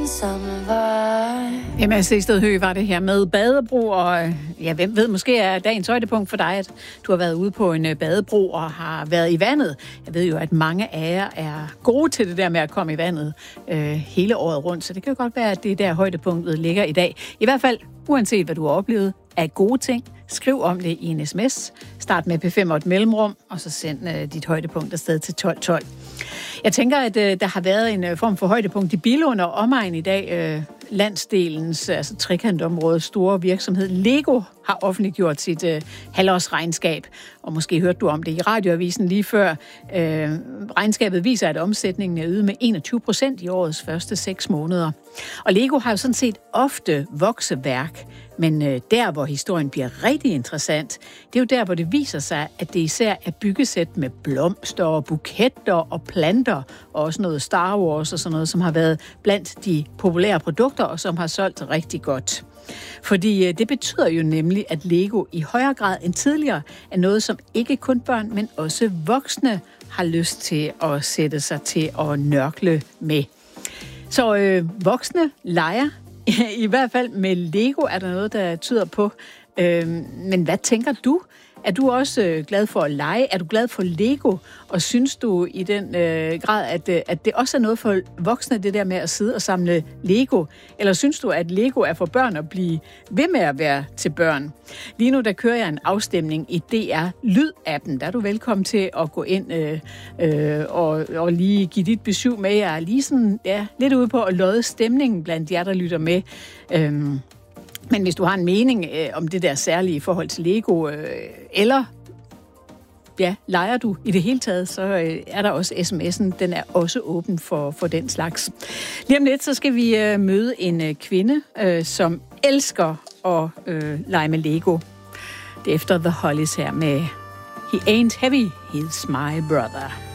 MSC Stedhø var det her med badebro, og hvem ved, måske er dagens højdepunkt for dig, at du har været ude på en badebro og har været i vandet. Jeg ved jo, at mange af jer er gode til det der med at komme i vandet hele året rundt, så det kan jo godt være, at det er der højdepunktet ligger i dag. I hvert fald, uanset hvad du har oplevet af gode ting, skriv om det i en sms. Start med P5 og et mellemrum, og så send dit højdepunkt afsted til 1212. Jeg tænker, at der har været en form for højdepunkt i Billund og omegn i dag. Landsdelens, altså trekantområdets store virksomhed Lego har offentliggjort sit halvårsregnskab. Og måske hørte du om det i radioavisen lige før. Regnskabet viser, at omsætningen er øget med 21% i årets første 6 måneder. Og Lego har jo sådan set ofte vokseværk, men der, hvor historien bliver rigtig interessant, det er jo der, hvor det viser sig, at det især er byggesæt med blomster og buketter og planter, og også noget Star Wars og sådan noget, som har været blandt de populære produkter, og som har solgt rigtig godt. Fordi det betyder jo nemlig, at Lego i højere grad end tidligere er noget, som ikke kun børn, men også voksne har lyst til at sætte sig til at nørkle med. Så voksne leger, i hvert fald med Lego er der noget, der tyder på. Men hvad tænker du? Er du også glad for at lege? Er du glad for Lego? Og synes du i den grad, at det også er noget for voksne, det der med at sidde og samle Lego? Eller synes du, at Lego er for børn at blive ved med at være til børn? Lige nu, der kører jeg en afstemning i DR Lyd-appen. Der er du velkommen til at gå ind og lige give dit besøg med. Jeg er lige sådan, lidt ude på at lodde stemningen blandt jer, der lytter med. Men hvis du har en mening om det der særlige forhold til Lego, eller leger du i det hele taget, så er der også sms'en. Den er også åben for den slags. Lige om lidt, så skal vi møde en kvinde, som elsker at lege med Lego. Det er efter The Hollies her med He Ain't Heavy, He's My Brother.